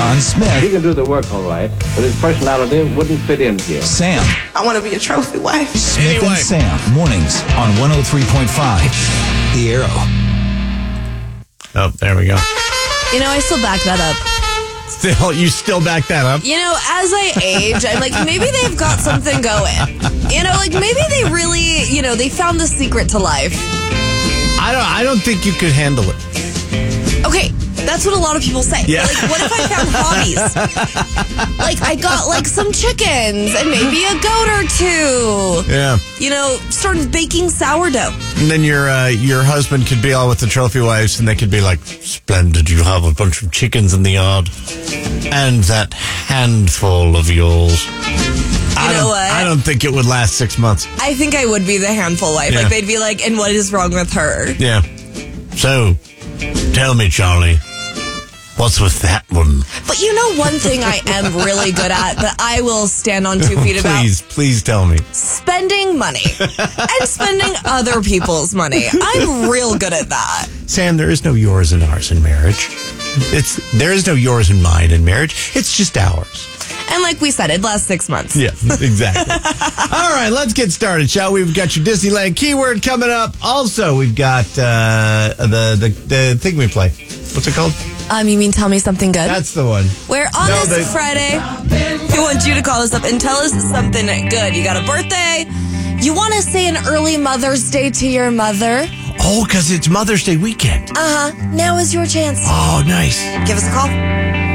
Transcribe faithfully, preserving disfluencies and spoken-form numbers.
John Smith. He can do the work all right, but his personality wouldn't fit in here. Sam. I want to be a trophy wife. Smith Anyway. and Sam. Mornings on one oh three point five. The Arrow. Oh, there we go. You know, I still back that up. Still, you still back that up? You know, as I age, I'm like, maybe they've got something going. You know, like maybe they really, you know, they found the secret to life. I don't. I don't think you could handle it. Okay, that's what a lot of people say. Yeah. Like, what if I found hobbies? Like, I got like some chickens and maybe a goat or two. Yeah. You know, started baking sourdough. And then your uh, your husband could be all with the trophy wives, and they could be like, "Splendid, you have a bunch of chickens in the yard, and that handful of yours." You I know don't, what? I don't think it would last six months. I think I would be the handful wife. Yeah. Like, they'd be like, and what is wrong with her? Yeah. So, tell me, Charlie, what's with that one? But you know one thing I am really good at that I will stand on two feet about? Please, please tell me. Spending money. And spending other people's money. I'm real good at that. Sam, there is no yours and ours in marriage. It's There is no yours and mine in marriage. It's just ours. And like we said, it lasts six months. Yeah, exactly. All right, let's get started, shall we? We've got your Disneyland keyword coming up. Also, we've got uh, the, the the thing we play. What's it called? Um, you mean tell me something good? That's the one. Where on No, this they- Friday, we want you to call us up and tell us something good. You got a birthday? You want to say an early Mother's Day to your mother? Oh, because it's Mother's Day weekend. Uh-huh. Now is your chance. Oh, nice. Give us a call.